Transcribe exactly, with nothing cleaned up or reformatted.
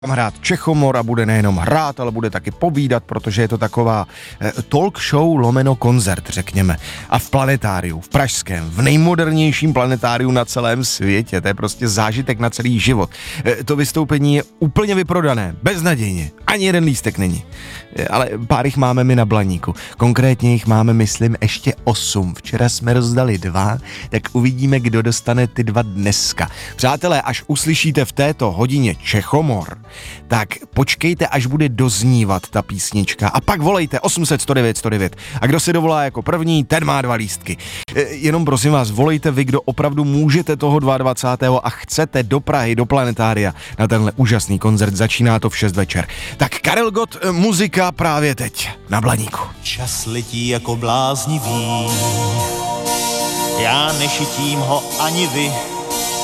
hrát Čechomor a bude nejenom hrát, ale bude taky povídat, protože je to taková eh, talk show lomeno koncert, řekněme. A v planetáriu, v pražském, v nejmodernějším planetáriu na celém světě. To je prostě zážitek na celý život. Eh, to vystoupení je úplně vyprodané, beznadějně. Ani jeden lístek není. Eh, ale pár jich máme my na Blaníku. Konkrétně jich máme, myslím, ještě osm. Včera jsme rozdali dva, tak uvidíme, kdo dostane ty dva dneska. Přátelé, až uslyšíte v této hodině Čechomor, tak počkejte, až bude doznívat ta písnička a pak volejte osm set sto devět sto devět. A kdo se dovolá jako první, ten má dva lístky. E, jenom prosím vás, volejte vy, kdo opravdu můžete toho dvacátého druhého a chcete do Prahy, do Planetária na tenhle úžasný koncert. Začíná to v šest večer. Tak Karel Gott, muzika právě teď na Blaníku. Čas letí jako bláznivý, já nešitím ho ani vy.